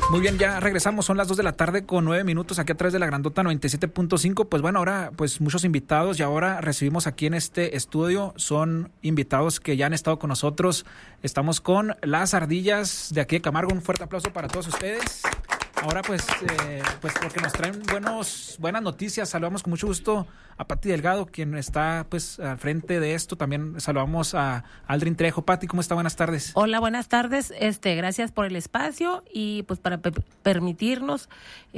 Muy bien, ya regresamos, son las 2 de la tarde con 9 minutos aquí a través de la Grandota 97.5. Pues bueno, ahora pues muchos invitados y ahora recibimos aquí en este estudio, son invitados que ya han estado con nosotros. Estamos con las ardillas de aquí de Camargo, un fuerte aplauso para todos ustedes. Ahora pues porque nos traen buenas noticias. Saludamos con mucho gusto a Pati Delgado, quien está pues al frente de esto. También saludamos a Aldrin Trejo. Pati, ¿cómo está? Buenas tardes. Hola, buenas tardes. Gracias por el espacio y pues para permitirnos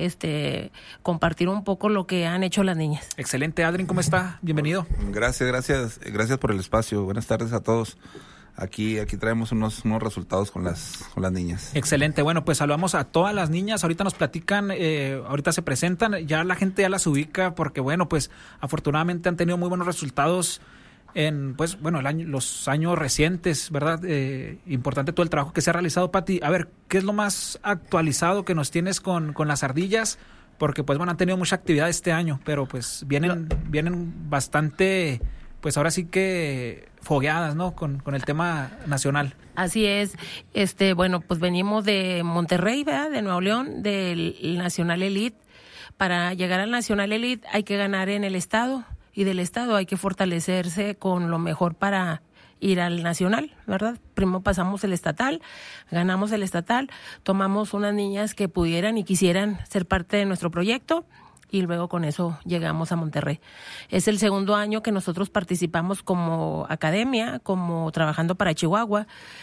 compartir un poco lo que han hecho las niñas. Excelente, Aldrin, ¿cómo está? Bienvenido. Gracias por el espacio. Buenas tardes a todos. Aquí traemos unos resultados con las niñas. Excelente, bueno, pues saludamos a todas las niñas, ahorita nos platican, ahorita se presentan, ya la gente ya las ubica porque bueno, pues afortunadamente han tenido muy buenos resultados en, pues bueno, los años recientes, ¿verdad? Importante todo el trabajo que se ha realizado, Pati. A ver, ¿qué es lo más actualizado que nos tienes con las ardillas? Porque pues bueno, han tenido mucha actividad este año, pero pues vienen bastante... Pues ahora sí que fogueadas, ¿no? Con el tema nacional. Así es. Bueno, pues venimos de Monterrey, ¿verdad? De Nuevo León, del Nacional Elite. Para llegar al Nacional Elite hay que ganar en el estado y del estado hay que fortalecerse con lo mejor para ir al nacional, ¿verdad? Primero pasamos el estatal, ganamos el estatal, tomamos unas niñas que pudieran y quisieran ser parte de nuestro proyecto. Y luego con eso llegamos a Monterrey. Es el segundo año que nosotros participamos como academia, como trabajando para Chihuahua,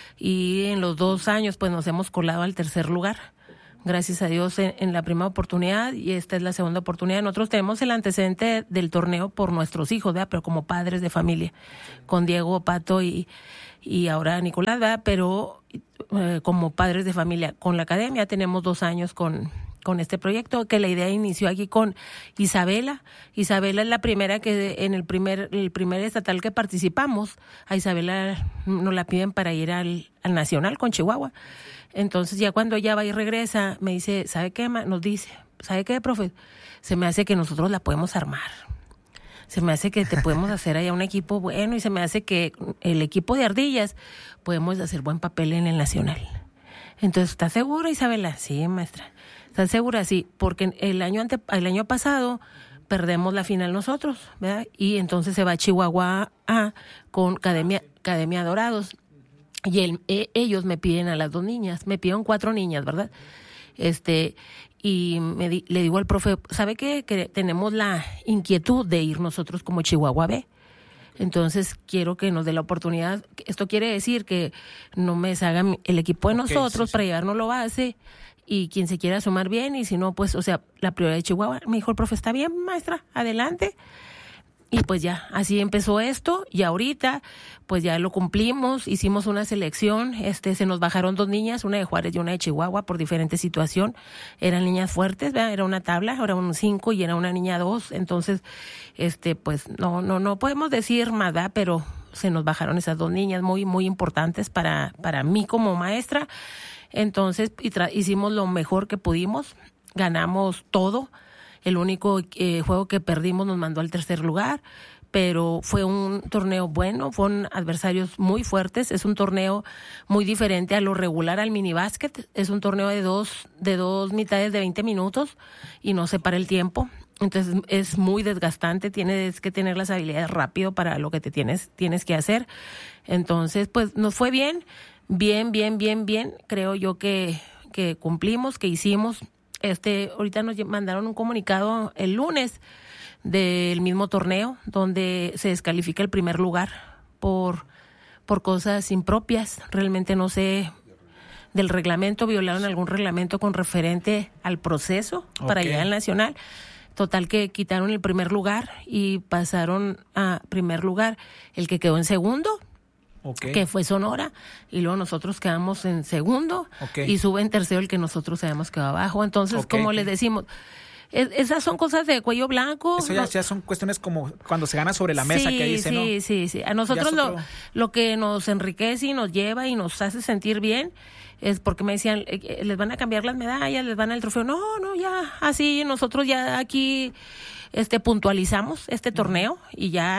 y en los 2 años pues nos hemos colado al tercer lugar. Gracias a Dios en la primera oportunidad, y esta es la segunda oportunidad. Nosotros tenemos el antecedente del torneo por nuestros hijos, ¿verdad? Pero como padres de familia, con Diego, Pato y ahora Nicolás, ¿verdad? Pero como padres de familia, con la academia tenemos 2 años con este proyecto, que la idea inició aquí con Isabela. Isabela es la primera que en el primer estatal que participamos, a Isabela nos la piden para ir al nacional con Chihuahua. Entonces ya cuando ella va y regresa, me dice, ¿sabe qué? Nos dice, ¿sabe qué, profe? Se me hace que nosotros la podemos armar. Se me hace que te podemos hacer allá un equipo bueno y se me hace que el equipo de ardillas podemos hacer buen papel en el nacional. Entonces, ¿estás segura, Isabela? Sí, maestra. ¿Estás segura? Sí, porque el año pasado perdemos la final nosotros, ¿verdad? Y entonces se va a Chihuahua con Academia Dorados. Y ellos me piden a las 2 niñas, me pidieron 4 niñas, ¿verdad? Y le digo al profe, ¿sabe qué? Que tenemos la inquietud de ir nosotros como Chihuahua B. Entonces quiero que nos dé la oportunidad. Esto quiere decir que no me deshaga el equipo de nosotros, sí. Para llevárnoslo base, y quien se quiera sumar bien, y si no, pues, o sea, la prioridad de Chihuahua. Me dijo el profe, está bien, maestra, adelante. Y pues ya, así empezó esto, y ahorita, pues ya lo cumplimos, hicimos una selección, se nos bajaron 2 niñas, una de Juárez y una de Chihuahua, por diferente situación. Eran niñas fuertes, ¿verdad? Era una tabla, era un 5 y era una niña 2, entonces, pues, no podemos decir más, ¿verdad? Pero se nos bajaron esas 2 niñas muy, muy importantes para mí como maestra. Entonces, hicimos lo mejor que pudimos, ganamos todo. El único juego que perdimos nos mandó al tercer lugar, pero fue un torneo bueno, fueron adversarios muy fuertes. Es un torneo muy diferente a lo regular al minibásquet. Es un torneo de dos mitades de 20 minutos y no se para el tiempo. Entonces es muy desgastante, tienes que tener las habilidades rápido para lo que te tienes que hacer. Entonces, pues nos fue bien. Creo yo que cumplimos, que hicimos. Ahorita nos mandaron un comunicado el lunes del mismo torneo donde se descalifica el primer lugar por cosas impropias. Realmente no sé del reglamento, violaron algún reglamento con referente al proceso para llegar al nacional. Total que quitaron el primer lugar y pasaron a primer lugar el que quedó en segundo. Que fue Sonora, y luego nosotros quedamos en segundo, y sube en tercero el que nosotros habíamos quedado abajo. Entonces, como les decimos, esas son cosas de cuello blanco. Eso ya son cuestiones como cuando se gana sobre la mesa, que dice, ¿no? Sí. A nosotros lo que nos enriquece y nos lleva y nos hace sentir bien es porque me decían, les van a cambiar las medallas, les van al trofeo. No, ya, así nosotros ya aquí puntualizamos este torneo y ya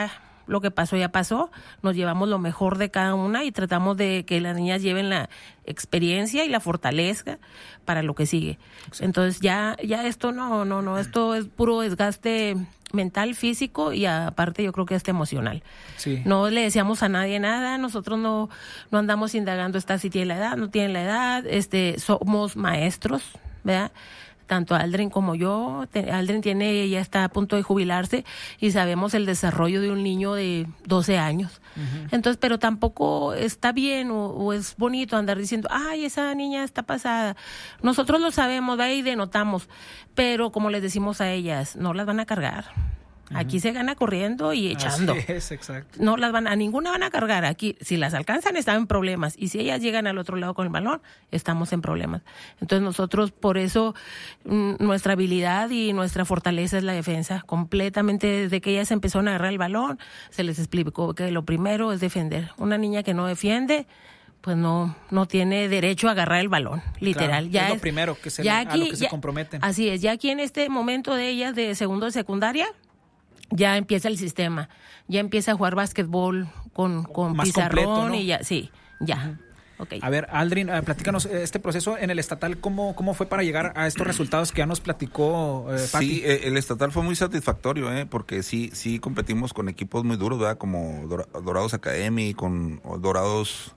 lo que pasó ya pasó, nos llevamos lo mejor de cada una y tratamos de que las niñas lleven la experiencia y la fortaleza para lo que sigue. Exacto. Entonces ya esto no, esto es puro desgaste mental, físico y aparte yo creo que hasta emocional. Sí. No le decíamos a nadie nada, nosotros no andamos indagando si tiene la edad, no tiene la edad, somos maestros, ¿verdad? Tanto Aldrin como yo. Aldrin ya está a punto de jubilarse y sabemos el desarrollo de un niño de 12 años. Uh-huh. Entonces, pero tampoco está bien o es bonito andar diciendo, ay, esa niña está pasada. Nosotros lo sabemos, de ahí denotamos, pero como les decimos a ellas, no las van a cargar. Aquí se gana corriendo y echando. Así es, exacto. No las a ninguna van a cargar. Aquí, si las alcanzan, están en problemas. Y si ellas llegan al otro lado con el balón, estamos en problemas. Entonces nosotros, por eso, nuestra habilidad y nuestra fortaleza es la defensa. Completamente, desde que ellas empezaron a agarrar el balón, se les explicó que lo primero es defender. Una niña que no defiende, pues no tiene derecho a agarrar el balón, literal. Claro, ya es lo primero que se a lo que se comprometen. Así es, ya aquí en este momento de ellas de segundo de secundaria, ya empieza el sistema, ya empieza a jugar básquetbol con más pizarrón completo, ¿no? Y ya, sí, ya. Uh-huh. Okay. A ver, Aldrin, platícanos este proceso en el estatal, ¿cómo fue para llegar a estos resultados que ya nos platicó Pati? Sí, el estatal fue muy satisfactorio, porque sí competimos con equipos muy duros, ¿verdad? Como Dorados Academy, con Dorados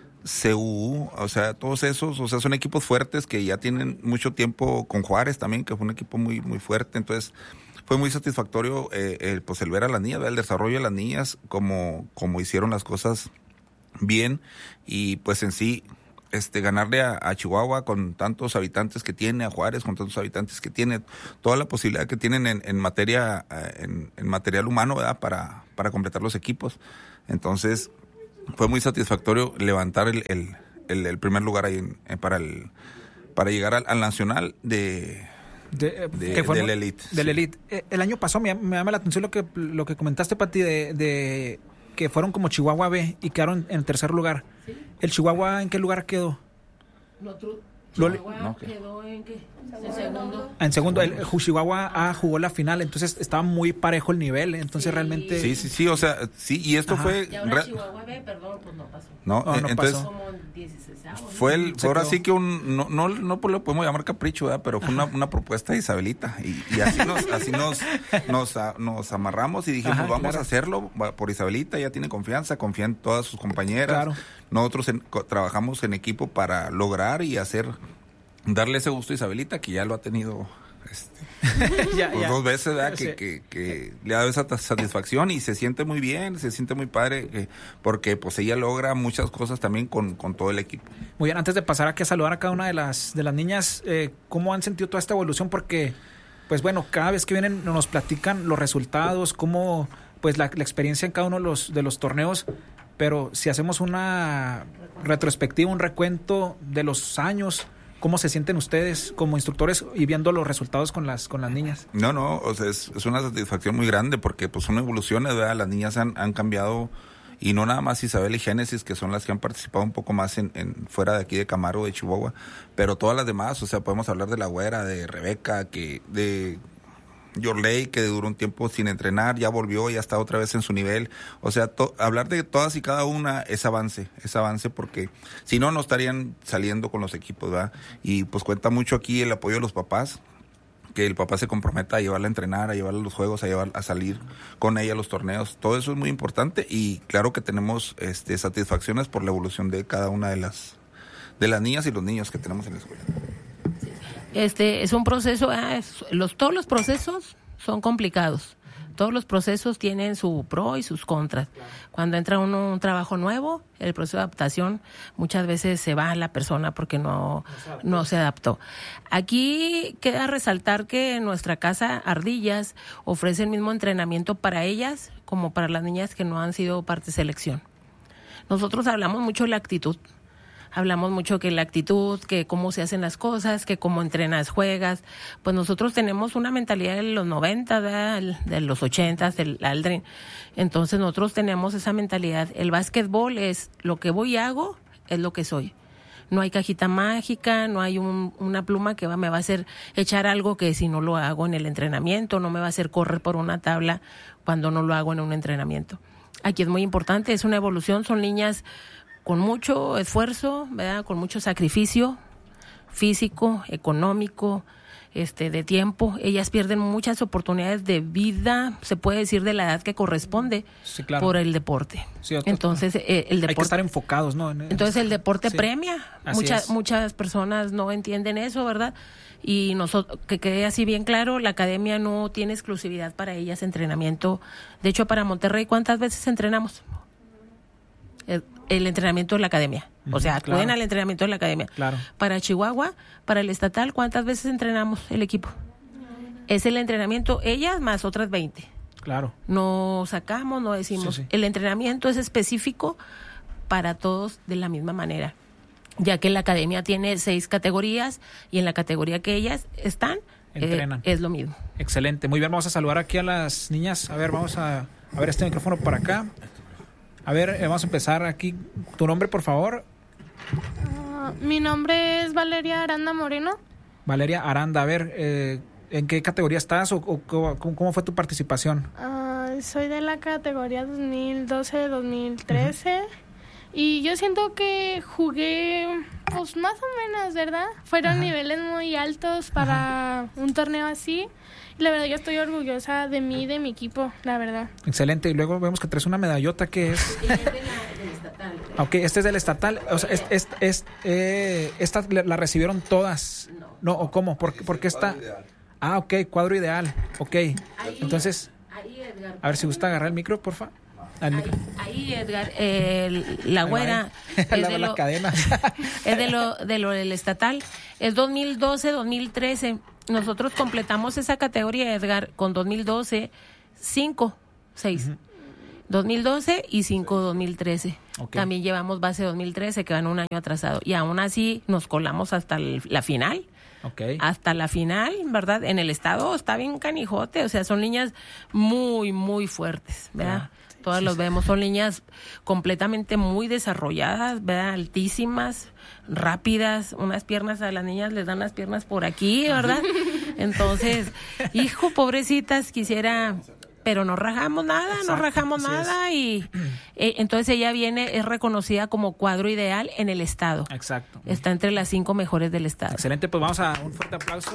CU, o sea, todos esos, o sea, son equipos fuertes que ya tienen mucho tiempo, con Juárez también, que fue un equipo muy, muy fuerte, entonces fue muy satisfactorio pues el ver a las niñas, el desarrollo de las niñas, como hicieron las cosas bien, y pues en sí ganarle a Chihuahua con tantos habitantes que tiene, a Juárez con tantos habitantes que tiene, toda la posibilidad que tienen en materia en material humano, ¿verdad? Para completar los equipos. Entonces fue muy satisfactorio levantar el primer lugar ahí para llegar al nacional del Elite. Del Elite. El año pasado me llama la atención lo que comentaste, Pati, de que fueron como Chihuahua B y quedaron en tercer lugar. ¿Sí? ¿El Chihuahua en qué lugar quedó? Chihuahua quedó en qué? En segundo. En segundo. El Chihuahua A jugó la final, entonces estaba muy parejo el nivel, entonces realmente... Sí, o sea, sí, y esto fue... Y ahora Chihuahua B, perdón, pues no pasó. No entonces pasó. Fue ahora sí que no lo podemos llamar capricho, ¿verdad? Pero fue una propuesta de Isabelita, y así nos amarramos y dijimos, vamos a hacerlo por Isabelita, ella tiene confianza, confía en todas sus compañeras. Claro. Nosotros trabajamos en equipo para lograr y darle ese gusto a Isabelita, que ya lo ha tenido ya. 2 veces, ¿verdad? Que le ha dado esa satisfacción y se siente muy bien, se siente muy padre, porque pues ella logra muchas cosas también con todo el equipo. Muy bien, antes de pasar aquí a saludar a cada una de las niñas, ¿cómo han sentido toda esta evolución? Porque, pues bueno, cada vez que vienen nos platican los resultados, cómo, pues la experiencia en cada uno de los torneos. Pero si hacemos una retrospectiva, un recuento de los años, ¿cómo se sienten ustedes como instructores y viendo los resultados con las niñas? No, o sea, es una satisfacción muy grande porque pues son evoluciones, ¿verdad? Las niñas han cambiado, y no nada más Isabel y Génesis, que son las que han participado un poco más en fuera de aquí de Camaro, de Chihuahua, pero todas las demás, o sea, podemos hablar de la Güera, de Rebeca, de Yorley, que duró un tiempo sin entrenar, ya volvió, ya está otra vez en su nivel. O sea, hablar de todas y cada una es avance, porque si no estarían saliendo con los equipos, ¿verdad? Y pues cuenta mucho aquí el apoyo de los papás, que el papá se comprometa a llevarla a entrenar, a llevarla a los juegos, a salir con ella a los torneos. Todo eso es muy importante, y claro que tenemos satisfacciones por la evolución de cada una de las niñas y los niños que tenemos en la escuela. Es un proceso, todos los procesos son complicados. Todos los procesos tienen su pro y sus contras. Cuando entra uno un trabajo nuevo, el proceso de adaptación, muchas veces se va la persona porque no se adaptó. Aquí queda resaltar que en nuestra casa Ardillas ofrece el mismo entrenamiento para ellas como para las niñas que no han sido parte de selección. Nosotros hablamos mucho de la actitud. Hablamos mucho que la actitud, que cómo se hacen las cosas, que cómo entrenas, juegas. Pues nosotros tenemos una mentalidad de los 90, de los 80, del Aldrin. Entonces nosotros tenemos esa mentalidad. El básquetbol es lo que voy y hago, es lo que soy. No hay cajita mágica, no hay una pluma que me va a hacer echar algo que si no lo hago en el entrenamiento, no me va a hacer correr por una tabla cuando no lo hago en un entrenamiento. Aquí es muy importante, es una evolución, son niñas con mucho esfuerzo, ¿verdad? Con mucho sacrificio físico, económico, de tiempo. Ellas pierden muchas oportunidades de vida, se puede decir, de la edad que corresponde, sí, claro, por el deporte. Sí, entonces, el deporte, hay que estar enfocados, ¿no? Entonces el deporte, sí, premia. Muchas personas no entienden eso, ¿verdad? Y nosotros, que quede así bien claro, la academia no tiene exclusividad para ellas entrenamiento. De hecho, para Monterrey, ¿cuántas veces entrenamos? El entrenamiento de la academia. O sea, acuden, claro, al entrenamiento de la academia. Claro. Para Chihuahua, para el estatal, ¿cuántas veces entrenamos el equipo? Es el entrenamiento, ellas más otras 20. Claro. No sacamos, no decimos. Sí, sí. El entrenamiento es específico para todos de la misma manera, ya que la academia tiene 6 categorías y en la categoría que ellas están, entrenan. Es lo mismo. Excelente. Muy bien, vamos a saludar aquí a las niñas. A ver, vamos a ver este micrófono por acá. A ver, vamos a empezar aquí. ¿Tu nombre, por favor? Mi nombre es Valeria Aranda Moreno. Valeria Aranda, a ver, ¿en qué categoría estás o cómo fue tu participación? Soy de la categoría 2012-2013 y yo siento que jugué, pues más o menos, ¿verdad? Fueron niveles muy altos para un torneo así. La verdad, yo estoy orgullosa de mí y de mi equipo, la verdad. Excelente. Y luego vemos que traes una medallota que es... Es del estatal. Ok, este es del estatal. O sea, esta la recibieron todas. No, ¿o cómo? ¿Por qué está? Ah, ok, cuadro ideal. Ok. Entonces, ahí, Edgar, a ver si gusta agarrar el micro, porfa. Ahí, Edgar, la güera es de la cadena. Es de lo del estatal. Es 2012-2013. Nosotros completamos esa categoría, Edgar, con 2012, 6. 2012 y 5 2013. Okay. También llevamos base 2013, que van un año atrasado. Y aún así nos colamos hasta la final. Okay. Hasta la final, ¿verdad? En el estado está bien canijote. O sea, son niñas muy, muy fuertes, ¿verdad? Todas los vemos. Son niñas completamente muy desarrolladas, ¿verdad? Altísimas, rápidas. Unas piernas a las niñas les dan las piernas por aquí, ¿verdad? Entonces, hijo, pobrecitas, quisiera... Pero no rajamos nada, nada y entonces ella es reconocida como cuadro ideal en el estado. Exacto. Está entre las 5 mejores del estado. Excelente, pues vamos a un fuerte aplauso.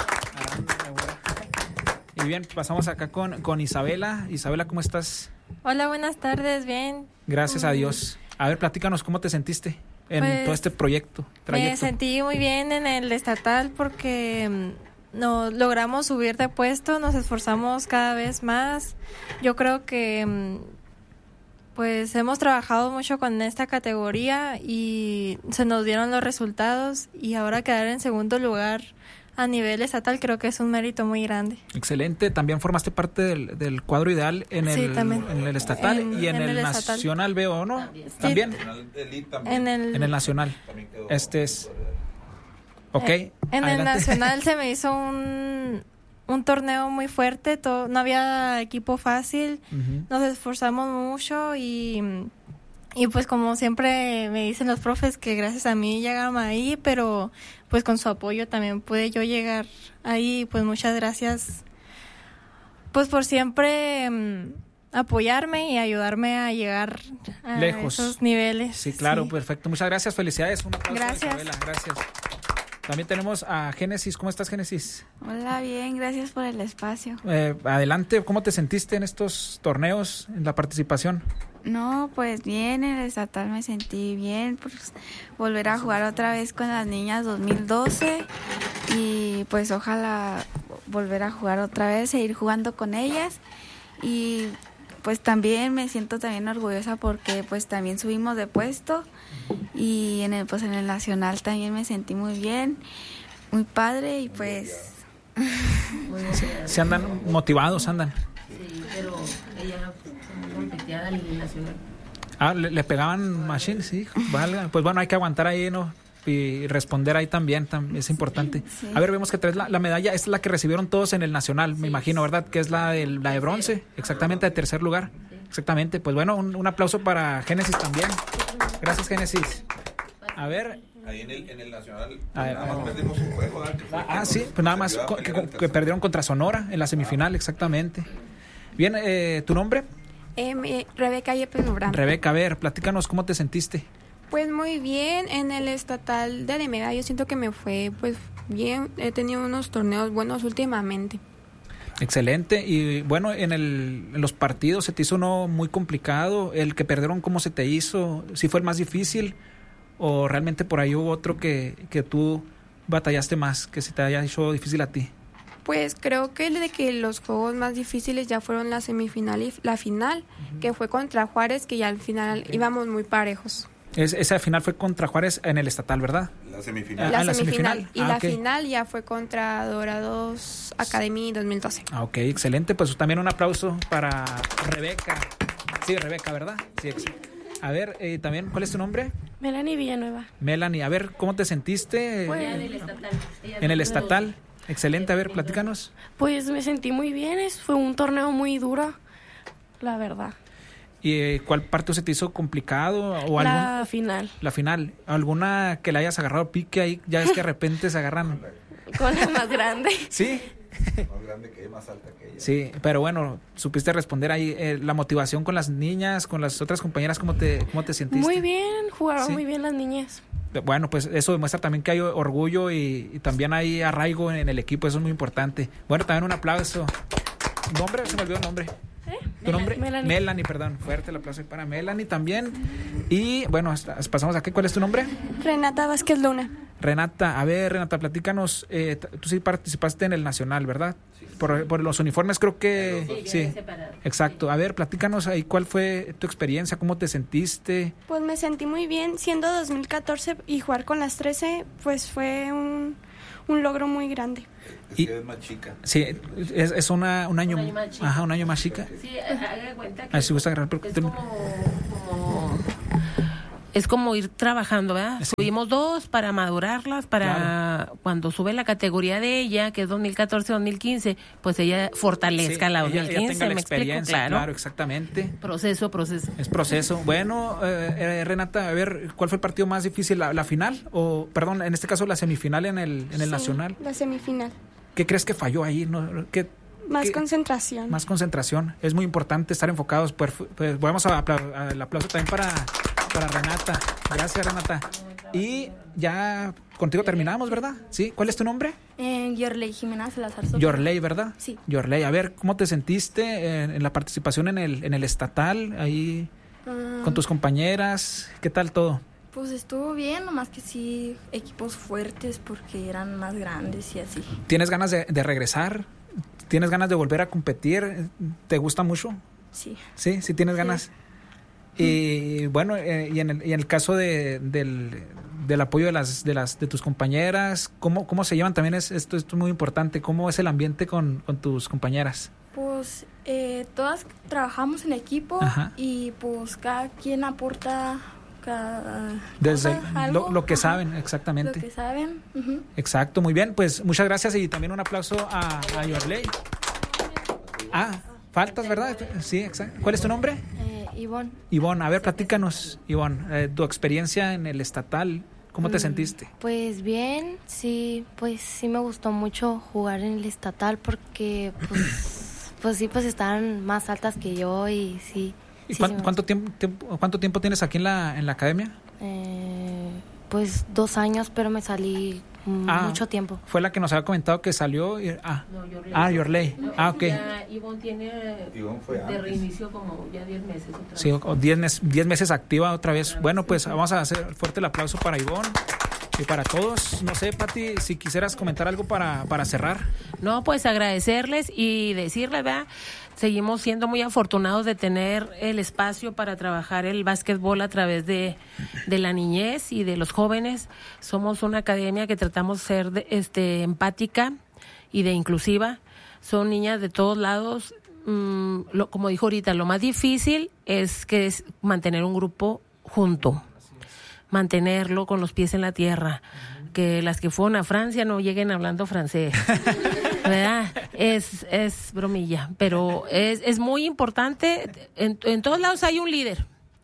Y bien, pasamos acá con Isabela. Isabela, ¿cómo estás? Hola, buenas tardes, bien. Gracias a Dios. A ver, platícanos, ¿cómo te sentiste en todo este trayecto? Me sentí muy bien en el estatal porque... nos logramos subir de puesto, nos esforzamos cada vez más. Yo creo que pues hemos trabajado mucho con esta categoría y se nos dieron los resultados y ahora quedar en segundo lugar a nivel estatal creo que es un mérito muy grande. Excelente, también formaste parte del cuadro ideal en el estatal y en el nacional, veo, ¿no? También. En el nacional. Este es... Ok. En el nacional se me hizo un torneo muy fuerte, no había equipo fácil, nos esforzamos mucho y pues como siempre me dicen los profes que gracias a mí llegamos ahí, pero pues con su apoyo también pude yo llegar ahí, pues muchas gracias pues por siempre apoyarme y ayudarme a llegar a lejos. Esos niveles. Sí, claro, sí. Perfecto. Muchas gracias, felicidades. Un aplauso. Gracias. A Isabela. Gracias. También tenemos a Génesis. ¿Cómo estás, Génesis? Hola, bien, gracias por el espacio. Adelante, ¿cómo te sentiste en estos torneos, en la participación? No, pues bien, en el estatal me sentí bien, pues volver a jugar otra vez con las niñas 2012 y pues ojalá volver a jugar otra vez, seguir jugando con ellas y pues también me siento también orgullosa porque pues también subimos de puesto y en el nacional también me sentí muy bien, muy padre y pues se andan motivados, andan. Sí, pero ella fue muy golpeada en el nacional. Le pegaban machine, sí, valga. Pues bueno, hay que aguantar ahí, ¿no? Y responder ahí también es importante. Sí. A ver, vemos que traes la medalla, esta es la que recibieron todos en el nacional, me imagino, ¿verdad? Que es la de bronce, exactamente, de tercer lugar. Exactamente, pues bueno, un aplauso para Génesis también. Gracias, Génesis. A ver. Ahí en el nacional, nada más perdimos un juego. Sí, pues nada más que perdieron contra Sonora en la semifinal, exactamente. Bien, ¿tu nombre? Rebeca Yepes Mebrán. Rebeca, a ver, platícanos cómo te sentiste. Pues muy bien, en el estatal de Alameda yo siento que me fue pues bien, he tenido unos torneos buenos últimamente. Excelente. Y bueno, en los partidos se te hizo uno muy complicado. El que perdieron, ¿cómo se te hizo? ¿Sí fue el más difícil? ¿O realmente por ahí hubo otro que tú batallaste más, que se te haya hecho difícil a ti? Pues creo que de que los juegos más difíciles ya fueron la semifinal y la final, que fue contra Juárez, que ya al final íbamos muy parejos. Esa final fue contra Juárez en el estatal, ¿verdad? La semifinal. La semifinal. Y la ok. final ya fue contra Dorados Academy 2012. Ok, excelente. Pues también un aplauso para Rebeca. Sí, Rebeca, ¿verdad? Sí, a ver, también, ¿cuál es tu nombre? Melanie Villanueva. Melanie, a ver, ¿cómo te sentiste Pues, en el estatal? Excelente, a ver, platícanos. Pues me sentí muy bien, fue un torneo muy duro, la verdad. ¿Y cuál parte se te hizo complicado? O La final. La final. ¿Alguna que le hayas agarrado pique ahí? Ya ves que de repente se agarran. Con la más grande. ¿Sí? Más grande que ella, más alta que ella. Sí, pero bueno, supiste responder ahí. La motivación con las niñas, con las otras compañeras, ¿cómo te sentiste? Muy bien, jugaron Sí. muy bien las niñas. Bueno, pues eso demuestra también que hay orgullo y también hay arraigo en el equipo, eso es muy importante. Bueno, también un aplauso. ¿Nombre? Se me olvidó el nombre. ¿Tu nombre? Melanie, perdón. Fuerte el aplauso para Melanie también. Y bueno, pasamos aquí. ¿Cuál es tu nombre? Renata Vázquez Luna. Renata, a ver, Renata, platícanos. Tú sí participaste en el Nacional, ¿verdad? Por los uniformes creo que... Sí, exacto. A ver, platícanos ahí cuál fue tu experiencia, cómo te sentiste. Pues me sentí muy bien, siendo 2014 y jugar con las 13, pues fue un logro muy grande. Es que es más chica. Sí, es un año más chica. Ajá, un año más chica. Sí, haga cuenta que Ahí sí gusta agarrar es como ir trabajando, ¿verdad? Sí. Subimos 2 para madurarlas, para cuando sube la categoría de ella, que es 2014-2015, pues ella fortalezca la 2015, ella tenga la ¿me experiencia, explico? claro, exactamente. Proceso. Es proceso. Bueno, Renata, a ver, ¿cuál fue el partido más difícil? ¿La final? O, perdón, en este caso la semifinal en el Nacional. La semifinal. ¿Qué crees que falló ahí? ¿No? Más concentración. Más concentración. Es muy importante estar enfocados. Pues vamos al aplauso también para Renata. Gracias, Renata. Y ya contigo terminamos, ¿verdad? ¿Sí? ¿Cuál es tu nombre? Yorley Jimena Salazar Soto. Yorley, ¿verdad? Sí. Yorley, a ver, ¿cómo te sentiste en la participación en el estatal? Ahí con tus compañeras. ¿Qué tal todo? Pues estuvo bien, nomás que sí, equipos fuertes porque eran más grandes y así. ¿Tienes ganas de regresar? ¿Tienes ganas de volver a competir? ¿Te gusta mucho? Sí. Sí, sí tienes ganas. Sí. Y bueno, y en el caso del apoyo de tus compañeras, ¿cómo se llevan también? Esto es muy importante. ¿Cómo es el ambiente con tus compañeras? Pues todas trabajamos en equipo. Ajá. Y pues cada quien aporta desde algo, lo que saben, exactamente. Lo que saben. Uh-huh. Exacto, muy bien. Pues muchas gracias y también un aplauso a Yorley. Faltas, ¿verdad? Sí, exacto. ¿Cuál es tu nombre? Ivonne, a ver, platícanos, Ivonne, tu experiencia en el estatal, ¿cómo te sentiste? Pues bien, sí, pues sí me gustó mucho jugar en el estatal porque pues sí, pues estaban más altas que yo y sí. ¿Y sí, cuánto tiempo tienes aquí en la academia? Pues 2 años, pero me salí mucho tiempo. Fue la que nos había comentado que salió. Yorley. Ok. Ivonne tiene de reinicio como ya 10 meses. Sí, 10 meses activa otra vez. Bueno, pues vamos a hacer fuerte el aplauso para Ivonne y para todos. No sé, Pati, si quisieras comentar algo para cerrar. No, pues agradecerles y decirles, ¿verdad? Seguimos siendo muy afortunados de tener el espacio para trabajar el básquetbol a través de la niñez y de los jóvenes. Somos una academia que tratamos de ser empática y de inclusiva. Son niñas de todos lados. Como dijo ahorita, lo más difícil es mantener un grupo junto, mantenerlo con los pies en la tierra. Que las que fueron a Francia no lleguen hablando francés, ¿verdad? Es bromilla, pero es muy importante. En todos lados hay un líder.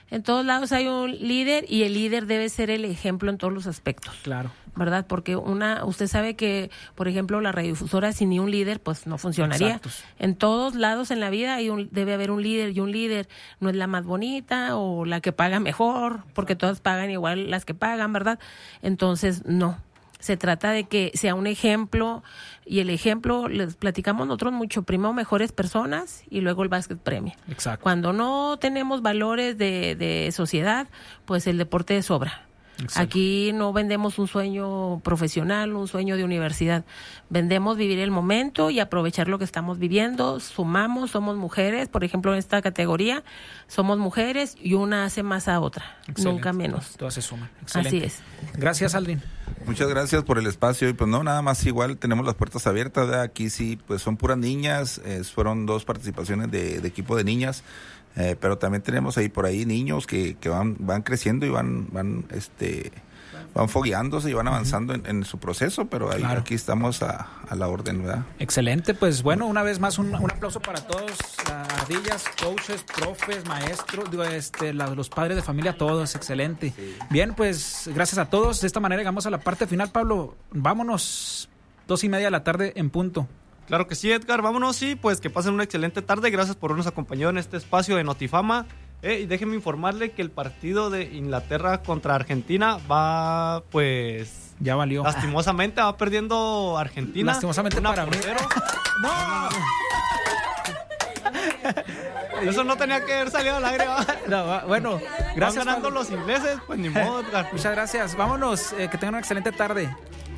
En todos lados hay un líder y el líder debe ser el ejemplo en todos los aspectos. Claro. ¿Verdad? Porque usted sabe que, por ejemplo, la radiodifusora sin ni un líder, pues no funcionaría. Exacto. En todos lados en la vida debe haber un líder, y un líder no es la más bonita o la que paga mejor, porque todas pagan igual las que pagan, ¿verdad? Entonces, no. Se trata de que sea un ejemplo, y el ejemplo, les platicamos nosotros mucho, primero mejores personas y luego el básquet premia. Exacto. Cuando no tenemos valores de sociedad, pues el deporte sobra. Exacto. Aquí no vendemos un sueño profesional, un sueño de universidad. Vendemos vivir el momento y aprovechar lo que estamos viviendo. Sumamos, somos mujeres, por ejemplo, en esta categoría, somos mujeres y una hace más a otra, excelente. Nunca menos. Todas se suman. Excelente. Así es. Gracias, Aldrin. Muchas gracias por el espacio y pues no, nada más igual tenemos las puertas abiertas, ¿verdad? Aquí sí, pues son puras niñas, fueron 2 participaciones de equipo de niñas. Pero también tenemos ahí por ahí niños que van creciendo y van fogueándose y van avanzando en su proceso, pero ahí, claro. Aquí estamos a la orden, ¿verdad? Excelente, pues bueno, una vez más un aplauso para todos, ardillas, coaches, profes, maestros, los padres de familia, todos, excelente. Sí. Bien, pues gracias a todos, de esta manera llegamos a la parte final. Pablo, vámonos, 2:30 de la tarde en punto. Claro que sí, Edgar, vámonos y pues que pasen una excelente tarde. Gracias por habernos acompañado en este espacio de Notifama. Y déjenme informarle que el partido de Inglaterra contra Argentina va, pues... Ya valió. Lastimosamente va perdiendo Argentina. Lastimosamente para mí. ¡No! Eso no tenía que haber salido al aire. No, bueno, gracias. Van ganando los ingleses, pues ni modo, Edgar. Muchas gracias. Vámonos, que tengan una excelente tarde.